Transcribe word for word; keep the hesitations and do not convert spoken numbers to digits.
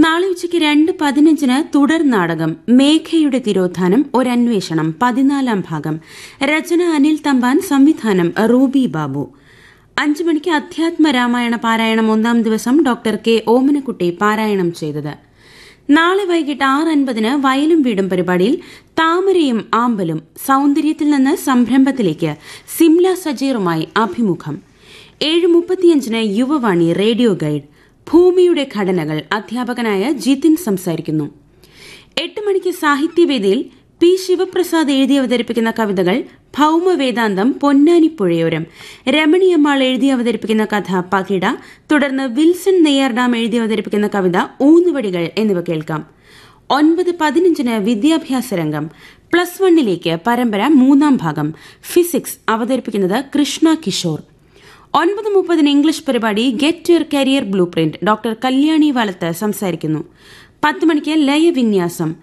നാളെ ഉച്ചയ്ക്ക് രണ്ട് പതിനഞ്ചിന് തുടർ നാടകം മേഘയുടെ തിരോധാനം ഒരന്വേഷണം പതിനാലാം ഭാഗം. രചന അനിൽ തമ്പാൻ, സംവിധാനം റൂബി ബാബു. അഞ്ചു മണിക്ക് അധ്യാത്മ രാമായണ പാരായണം ഒന്നാം ദിവസം ഡോക്ടർ കെ ഓമനക്കുട്ടി പാരായണം ചെയ്തത്. നാളെ വൈകിട്ട് ആറ് അൻപതിന് വയലും വീടും പരിപാടിയിൽ താമരയും ആമ്പലും സൌന്ദര്യത്തിൽ നിന്ന് സംരംഭത്തിലേക്ക് സിംല സജീറുമായി അഭിമുഖം. ഏഴ് മുപ്പത്തിയഞ്ചിന് യുവവാണി റേഡിയോ ഗൈഡ് ഭൂമിയുടെ ഘടനകൾ അധ്യാപകനായ ജിതിൻ സംസാരിക്കുന്നു. എട്ട് മണിക്ക് സാഹിത്യവേദിയിൽ പി ശിവപ്രസാദ് എഴുതി അവതരിപ്പിക്കുന്ന കവിതകൾ ഭൌമവേദാന്തം പൊന്നാനിപ്പുഴയോരം, രമണിയമ്മാൾ എഴുതി അവതരിപ്പിക്കുന്ന കഥ പകിട, തുടർന്ന് വിൽസൺ നെയ്യാർഡാം എഴുതി അവതരിപ്പിക്കുന്ന കവിത ഊന്നുവടികൾ എന്നിവ കേൾക്കാം. ഒൻപത് പതിനഞ്ചിന് വിദ്യാഭ്യാസ രംഗം പ്ലസ് വണ്ണിലേക്ക് പരമ്പര മൂന്നാം ഭാഗം ഫിസിക്സ് അവതരിപ്പിക്കുന്നത് കൃഷ്ണ കിഷോർ. ഒൻപത് മുപ്പതിന് ഇംഗ്ലീഷ് പരിപാടി get your career blue print doctor Kalyani വലത്ത് സംസാരിക്കുന്നു. പത്ത് മണിക്ക് ലയവിന്യാസം